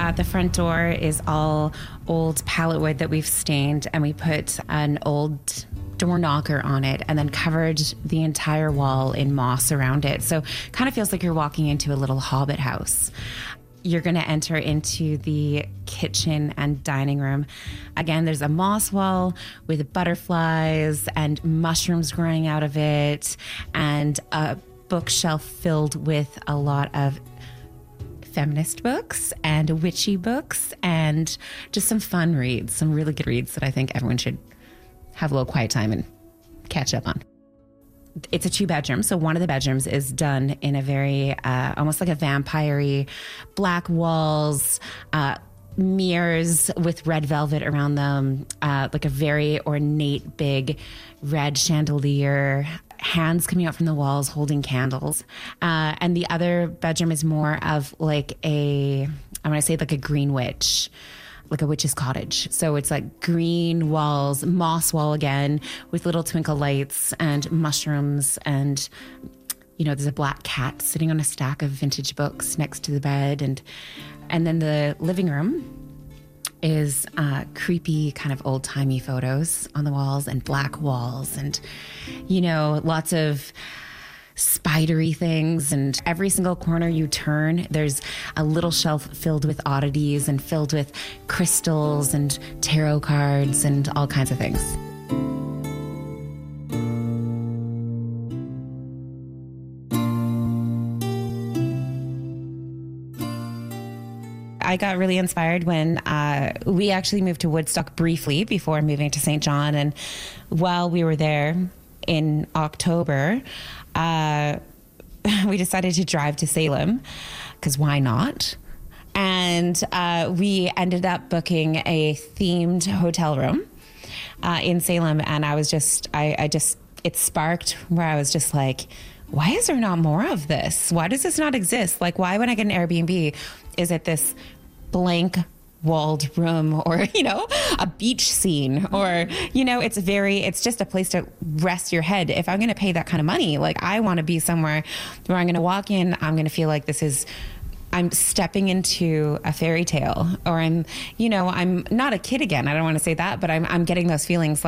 The front door is all old pallet wood that we've stained, and we put an old door knocker on it and then covered the entire wall in moss around it. So kind of feels like you're walking into a little hobbit house. You're going to enter into the kitchen and dining room. Again, there's a moss wall with butterflies and mushrooms growing out of it, and a bookshelf filled with a lot of feminist books and witchy books and just some fun reads, some really good reads that I think everyone should have a little quiet time and catch up on. It's a 2-bedroom, so one of the bedrooms is done in a very, almost like a vampire-y, black walls, mirrors with red velvet around them, like a very ornate, big red chandelier, hands coming out from the walls holding candles. And the other bedroom is more of like I want to say like a green witch, like a witch's cottage. So it's like green walls, moss wall again, with little twinkle lights and mushrooms. And, you know, there's a black cat sitting on a stack of vintage books next to the bed. And then the living room is creepy kind of old-timey photos on the walls and black walls and, you know, lots of spidery things, and every single corner you turn, there's a little shelf filled with oddities and filled with crystals and tarot cards and all kinds of things. I got really inspired when we actually moved to Woodstock briefly before moving to St. John, and while we were there in October, we decided to drive to Salem, because why not? And we ended up booking a themed hotel room in Salem. And I was just, it sparked where I was just like, why is there not more of this? Why does this not exist? Like, why when I get an Airbnb, is it this blank walled room, or, you know, a beach scene, or, you know, it's just a place to rest your head. If I'm going to pay that kind of money, like, I want to be somewhere where I'm going to walk in, I'm going to feel like I'm stepping into a fairy tale, or I'm not a kid again. I don't want to say that, but I'm getting those feelings